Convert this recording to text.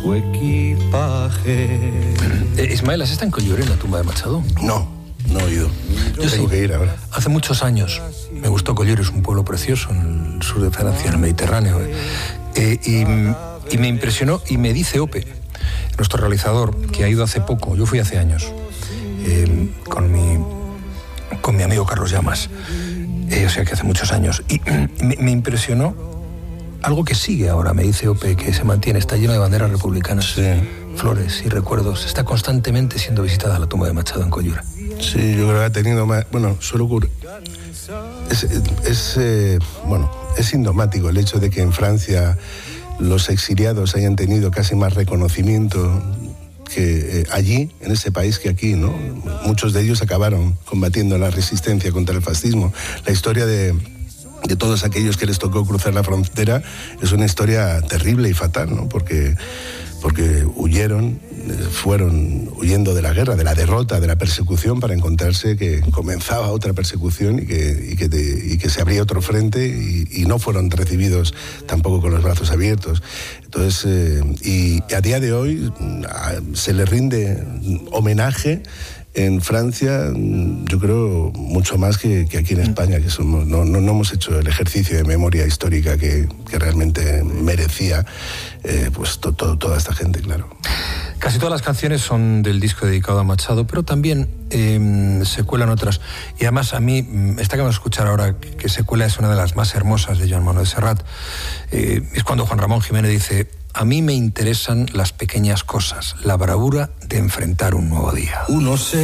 su equipaje. Ismael, ¿has estado en Collioure, en la tumba de Machado? No he ido. Yo tengo que ir ahora. Hace muchos años me gustó Collioure, es un pueblo precioso en el sur de Francia, en el Mediterráneo. Y me impresionó, y me dice Ope, nuestro realizador, que ha ido hace poco, yo fui hace años, con mi amigo Carlos Llamas, o sea que hace muchos años, y me impresionó algo que sigue ahora, me dice Ope, que se mantiene, está lleno de banderas republicanas, sí, flores y recuerdos, está constantemente siendo visitada la tumba de Machado en Collioure. Sí, yo creo que ha tenido más... Bueno, suele ocurrir... Es sintomático el hecho de que en Francia los exiliados hayan tenido casi más reconocimiento que allí, en ese país, que aquí, ¿no? Muchos de ellos acabaron combatiendo la resistencia contra el fascismo. La historia de todos aquellos que les tocó cruzar la frontera es una historia terrible y fatal, ¿no? Porque fueron huyendo de la guerra, de la derrota, de la persecución, para encontrarse que comenzaba otra persecución y que se abría otro frente, y no fueron recibidos tampoco con los brazos abiertos. Entonces, y a día de hoy se le rinde homenaje en Francia, yo creo, mucho más que aquí en España, que no hemos hecho el ejercicio de memoria histórica que realmente merecía toda esta gente, claro. Casi todas las canciones son del disco dedicado a Machado, pero también se cuelan otras. Y además a mí, esta que vamos a escuchar ahora, que se cuela, es una de las más hermosas de Joan Manuel Serrat. Es cuando Juan Ramón Jiménez dice: a mí me interesan las pequeñas cosas, la bravura de enfrentar un nuevo día. Uno se